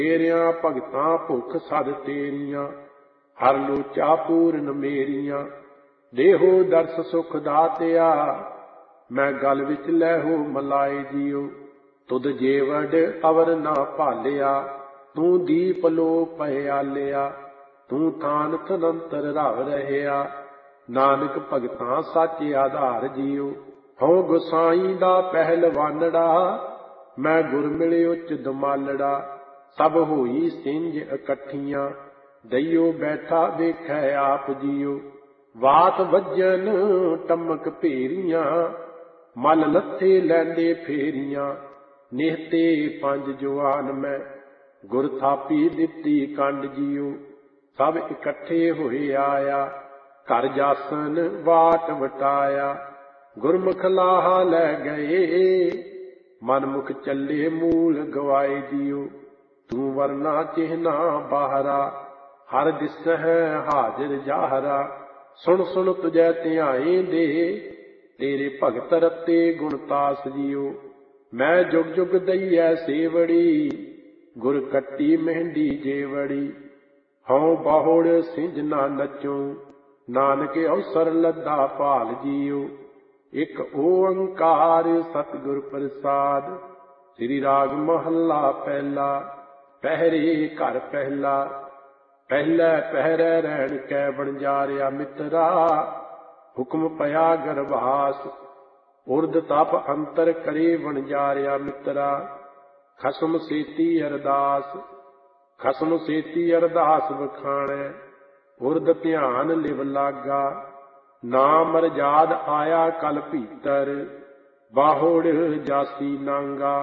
ਤੇਰਿਆਂ ਭਗਤਾਂ ਭੁੱਖ ਸਦ ਤੇਰੀਆਂ, ਹਰ ਲੋਚਾ ਪੂਰਨ ਮੇਰੀਆਂ। ਦੇਹੋ ਦਰਸ ਸੁਖ ਦਾਤਿਆ, ਮੈਂ ਗਲ ਵਿੱਚ ਲੈਹੋ ਮਲਾਏ ਜੀਓ। ਤੁਧ ਜੇਵੜ ਅਵਰ ਨਾ ਭਾਲਿਆ, ਤੂੰ ਦੀਪ ਲੋ ਪਹਿਆਲਿਆ। ਤੂੰ ਥਾਨ ਤਨੰਤਰ ਰਵ ਰਹਿਆ, ਨਾਨਕ ਭਗਤਾਂ ਸੱਚ ਆਧਾਰ ਜੀਓ। ਹਉ ਗੁਸਾਈ ਦਾ ਪਹਿਲਵਾਨੜਾ, ਮੈਂ ਗੁਰ ਮਿਲੇ ਉੱਚ ਦਮਾਲੜਾ। ਸਭ ਹੋਈ ਸਿੰਜ ਇਕੱਠੀਆਂ, ਦਈਓ ਬੈਠਾ ਵੇਖੈ ਆਪ ਜੀਓ। ਵਾਤ ਵੱਜਨ ਟਮਕ ਭੇਰੀਆਂ, ਮਲ ਲੱਥੇ ਲੈਂਦੇ ਫੇਰੀਆਂ। ਨਿਹਤੇ ਪੰਜ ਜਵਾਨ ਮੈਂ, ਗੁਰ ਥਾਪੀ ਦਿੱਤੀ ਕੰਡ ਜੀਓ। ਸਭ ਇਕੱਠੇ ਹੋਏ ਆਇਆ, ਘਰ ਜਾਸਨ ਵਾਟ ਵਟਾਇਆ। ਗੁਰਮੁਖ ਲਾਹਾ ਲੈ ਗਏ, ਮਨਮੁਖ ਚੱਲੇ ਮੂਲ ਗਵਾਏ ਜੀਓ। ਤੂੰ ਵਰਨਾ ਚਿਹਨਾ ਬਾਹਰਾ, ਹਰ ਦਿਸਹਿ ਹਾਜ਼ਰ ਜਾਹਰਾ। ਸੁਣ ਸੁਣ ਤੁਝੈ ਧਿਆਏ ਦੇ, ਤੇਰੇ ਭਗਤ ਰਤੇ ਗੁਣਤਾਸ ਜੀਓ। ਮੈਂ ਜੁਗ ਜੁਗ ਦਈਐ ਸੇਵੜੀ, ਗੁਰ ਕੱਟੀ ਮਹਿੰਦੀ ਜੇਵੜੀ। ਹਉ ਬਾਹੁੜ ਸਿੰਜ ਨਾ ਨਚੂੰ, ਨਾਨਕ ਅਵਸਰ ਲੱਦਾ ਭਾਲ ਜੀਓ। ਇਕ ਓੰਕਾਰ ਸਤਿਗੁਰ ਪ੍ਰਸਾਦ, ਸ੍ਰੀ ਰਾਗ ਮਹੱਲਾ ਪਹਿਲਾ। ਪਹਿਰੇ ਘਰ ਪਹਿਲਾ, ਪਹਿਲੇ ਪਹਿਰੇ ਰਹਿਣ ਕੈ ਵਣਜਾਰਿਆ ਮਿੱਤਰਾ। ਹੁਕਮ ਪਿਆ ਗਰਭਾਸ, ਉਰਦ ਤਪ ਅੰਤਰ ਕਰੇ ਵਣਜਾਰਿਆ ਮਿੱਤਰਾ। ਖਸਮ ਸੇਤੀ ਅਰਦਾਸ, ਖਸਮ ਸੇਤੀ ਅਰਦਾਸ ਵਖਾਣੈ। ਉਰਦ ਧਿਆਨ ਲਿਵ ਲਾਗਾ, ਨਾਮ ਮਰਜਾਦ ਆਇਆ ਕਲ ਭੀਤਰ। ਬਾਹੁੜ ਜਾਸੀ ਨਾਂਗਾ,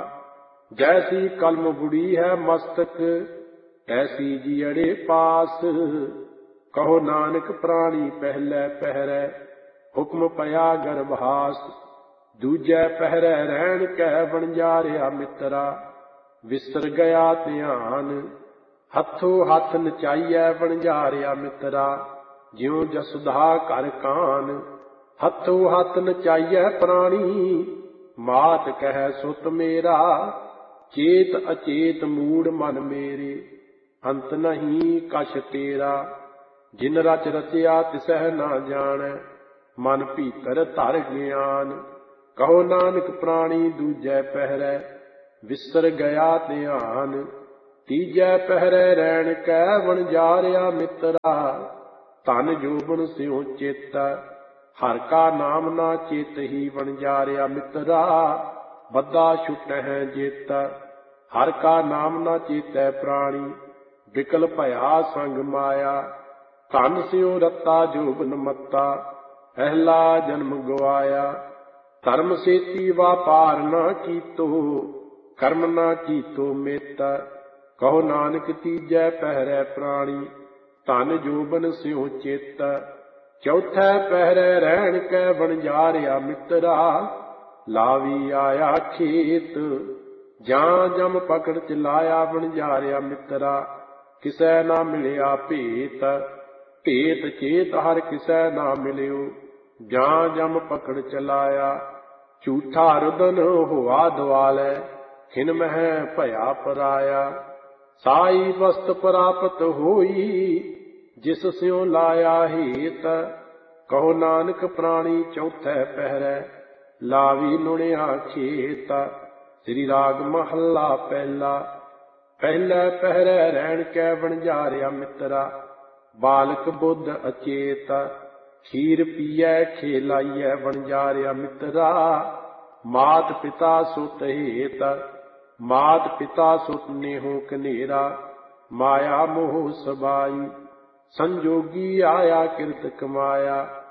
ਜੈਸੀ ਕਲਮ ਬੁੜੀ ਹੈ ਮਸਤਕ, ਐਸੀ ਜੀਅੜੇ ਪਾਸ। ਕਹੋ ਨਾਨਕ ਪ੍ਰਾਣੀ ਪਹਿਲੇ ਪਹਿਰੈ, ਹੁਕਮ ਪਿਆ ਗਰਭਾਸ। ਦੂਜੈ ਪਹਿਰੈ ਰਹਿਣ ਕੈ ਵਣਜਾਰਿਆ ਮਿੱਤਰਾ। ਵਿਸਰ ਗਿਆ ਧਿਆਨ, ਹੱਥੋ ਹੱਥ ਨਚਾਈਐ ਵਣਜਾਰਿਆ ਮਿੱਤਰਾ। ਜਿਉ ਜਸੁਧਾ ਘਰ ਕਾਨ, ਹੱਥੋ ਹੱਥ ਨਚਾਈਐ ਪ੍ਰਾਣੀ। ਮਾਤ ਕਹਿ ਸੁਤ ਮੇਰਾ, ਚੇਤ ਅਚੇਤ ਮੂੜ ਮਨ ਮੇਰੇ। ਅੰਤ ਨਹੀਂ ਕਛ ਤੇਰਾ, ਜਿਨ ਰਚ ਰਚਿਆ ਤਿਸਹਿ ਨਾ ਜਾਣੈ। ਮਨ ਭੀਤਰ ਧਰ ਗਿਆਨ, ਕਹੋ ਨਾਨਕ ਪ੍ਰਾਣੀ ਦੂਜੈ ਪਹਿਰੈ। ਵਿਸਰ ਗਿਆ ਧਿਆਨ, ਤੀਜੈ ਪਹਿਰੈ ਰਹਿਣ ਕੈ ਵਣਜਾਰਿਆ ਮਿੱਤਰਾ। ਧਨ ਜੋਬਨ ਸਿਉ ਚਿੱਤ, ਹਰ ਕਾ ਨਾਮ ਨਾ ਚੇਤਹੀ ਵਣਜਾਰਿਆ ਮਿੱਤਰਾ। ਬੱਧਾ ਛੁਟਹਿ ਜਿੱਤ, ਹਰ ਕਾ ਨਾਮ ਨਾ ਚੇਤੈ ਪ੍ਰਾਣੀ। ਵਿਕਲ ਭਇਆ ਸੰਗ ਮਾਇਆ, ਧਨ ਸਿਉ ਰਤਾ ਜੋਬਨ ਮੱਤਾ। ਪਹਿਲਾ ਜਨਮ ਗਵਾਇਆ, ਧਰਮ ਸੇਤੀ ਵਾਪਾਰ ਨਾ ਕੀਤੋ। ਕਰਮ ਨਾ ਕੀਤੋ ਮਿੱਤ, ਕਹੋ ਨਾਨਕ ਤੀਜੈ ਪਹਿਰੈ ਪ੍ਰਾਣੀ। ਧਨ ਜੋਬਨ ਸਿਉ ਚਿੱਤ, ਚੌਥੈ ਪਹਿਰੈ ਰਹਿਣ ਕੈ ਵਣਜਾਰਿਆ ਮਿੱਤਰਾ। ਲਾਵੀ ਆਇਆ ਖੇਤ, ਜਾਂ ਜਮ ਪਕੜ ਚਲਾਇਆ ਵਣਜਾਰਿਆ ਮਿੱਤਰਾ। ਕਿਸੈ ਨਾ ਮਿਲਿਆ ਭੇਤ, ਭੇਤ ਚੇਤ ਹਰ ਕਿਸੈ ਨਾ ਮਿਲਿਓ। ਜਾਂ ਜਮ ਪਕੜ ਚਲਾਇਆ, ਝੂਠਾ ਰੁਦਨ ਹੋਆ ਦੁਆਲੈ। ਖਿਨ ਮਹਿ ਭਇਆ ਪਰਾਇਆ, ਸਾਈ ਵਸਤ ਪ੍ਰਾਪਤ ਹੋਈ। ਜਿਸ ਸਿਉ ਲਾਇਆ ਹੇਤ, ਕਹੋ ਨਾਨਕ ਪ੍ਰਾਣੀ ਚੌਥੈ ਪਹਿਰੈ। ਲਾਵੀ ਲੁਣਿਆ ਖੇਤ, ਸ੍ਰੀ ਰਾਗ ਮਹੱਲਾ ਪਹਿਲਾ। ਪਹਿਲੇ ਪਹਿਰੈ ਰਹਿਣ ਕੈ ਵਣਜਾਰਿਆ ਮਿੱਤਰਾ। ਬਾਲਕ ਬੁੱਧ ਅਚੇਤ, ਖੀਰ ਪੀਐ ਖੇਲਾਈਐ ਵਣਜਾਰਿਆ ਮਿੱਤਰਾ। ਮਾਤ ਪਿਤਾ ਸੁਤ ਹੇਤ, ਮਾਤ ਪਿਤਾ ਸੁਤ ਨੇਹੋ ਕਨੇਰਾ। ਮਾਇਆ ਮੋਹ ਸਬਾਈ, ਸੰਜੋਗੀ ਆਇਆ ਕਿਰਤ ਕਮਾਇਆ।